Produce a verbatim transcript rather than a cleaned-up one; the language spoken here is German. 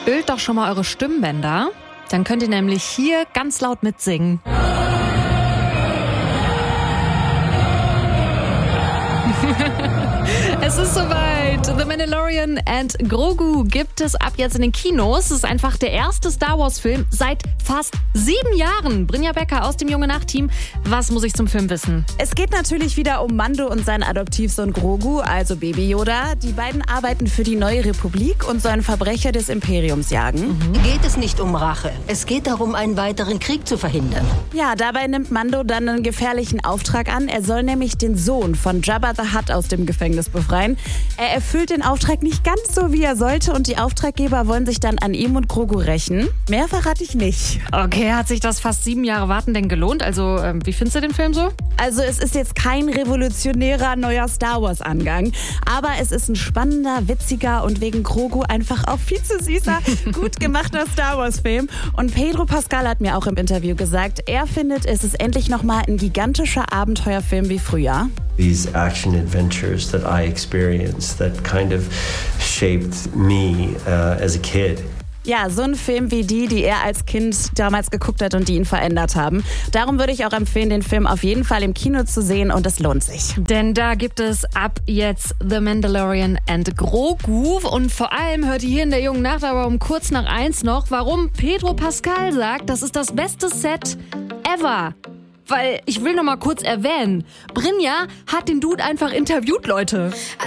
Ölt doch schon mal eure Stimmbänder. Dann könnt ihr nämlich hier ganz laut mitsingen. Es ist soweit. The Mandalorian and Grogu gibt es ab jetzt in den Kinos. Es ist einfach der erste Star Wars-Film seit fast sieben Jahren. Brynja Becker aus dem Junge Nacht-Team. Was muss ich zum Film wissen? Es geht natürlich wieder um Mando und seinen Adoptivsohn Grogu, also Baby Yoda. Die beiden arbeiten für die neue Republik und sollen Verbrecher des Imperiums jagen. Mhm. Geht es nicht um Rache. Es geht darum, einen weiteren Krieg zu verhindern. Ja, dabei nimmt Mando dann einen gefährlichen Auftrag an. Er soll nämlich den Sohn von Jabba the Hutt aus dem Gefängnis befreien. Er erfüllt den Auftrag nicht ganz so, wie er sollte, und die Auftraggeber wollen sich dann an ihm und Grogu rächen. Mehr verrate ich nicht. Okay, hat sich das fast sieben Jahre Warten denn gelohnt? Also, ähm, wie findest du den Film so? Also, es ist jetzt kein revolutionärer neuer Star Wars-Angang, aber es ist ein spannender, witziger und wegen Grogu einfach auch viel zu süßer, gut gemachter Star Wars-Film. Und Pedro Pascal hat mir auch im Interview gesagt, er findet, es ist endlich nochmal ein gigantischer Abenteuerfilm wie früher. These action adventures that I experienced that kind of shaped me uh, as a kid. Ja, so ein Film wie die, die er als Kind damals geguckt hat und die ihn verändert haben. Darum würde ich auch empfehlen, den Film auf jeden Fall im Kino zu sehen, und es lohnt sich. Denn da gibt es ab jetzt The Mandalorian and Grogu. Und vor allem hört ihr hier in der Jungen Nacht aber um kurz nach eins noch, warum Pedro Pascal sagt, das ist das beste Set ever. Weil, ich will noch mal kurz erwähnen, Brynja hat den Dude einfach interviewt, Leute.